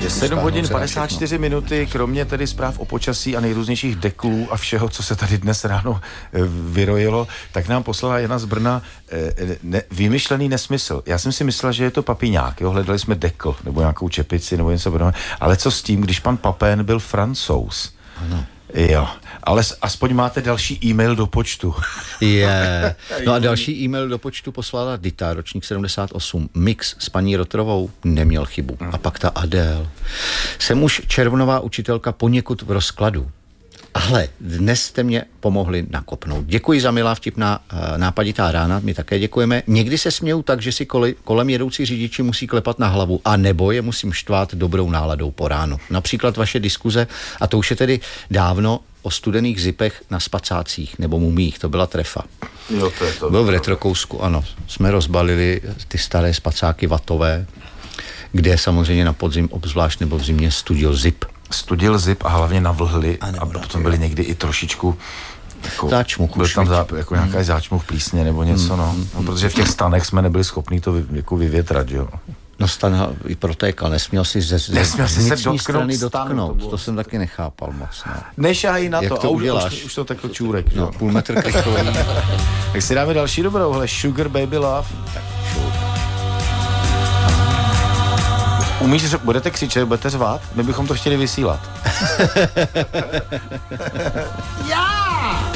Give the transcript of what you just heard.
7 hodin 54 minuty, kromě tedy zpráv o počasí a nejrůznějších deklů a všeho, co se tady dnes ráno vyrojilo, tak nám poslala Jana z Brna vymyšlený nesmysl. Já jsem si myslel, že je to papiňák, jo, hledali jsme dekl, nebo nějakou čepici, nebo něco podobného, ale co s tím, když pan Papén byl Francouz? Ano. Jo, ale aspoň máte další e-mail do počtu. Je. No a další e-mail do počtu poslala Dita, ročník 78. Mix s paní Rotrovou neměl chybu. A pak ta Adél. Jsem už červnová učitelka poněkud v rozkladu. Ale dnes jste mě pomohli nakopnout. Děkuji za milá vtipná nápaditá rána, my také děkujeme. Někdy se směju tak, že si kolem jedoucí řidiči musí klepat na hlavu, a nebo je musím štvát dobrou náladou po ránu. Například vaše diskuze, a to už je tedy dávno, o studených zipech na spacácích nebo mumích, to byla trefa. Jo, to je to. Byl v retrokousku, ano. Jsme rozbalili ty staré spacáky vatové, kde samozřejmě na podzim obzvlášť nebo v zimě studil zip a hlavně navlhli a potom byli někdy i trošičku jako, záčmuch. Byl tam jako nějaká záčmuch plísně nebo něco, no, protože v těch stanech jsme nebyli schopni to jako vyvětrat, jo. No stan i protékal, nesměl si ze vnitřní strany dotknout. To jsem taky nechápal moc. No. Nešají na jak to, to už to takhle čůrek. No, půl metr krychlový. Tak si dáme další dobrou, hele, Sugar Baby Love. Tak umíš, budete křičet, budete řvát? My bychom to chtěli vysílat. Já!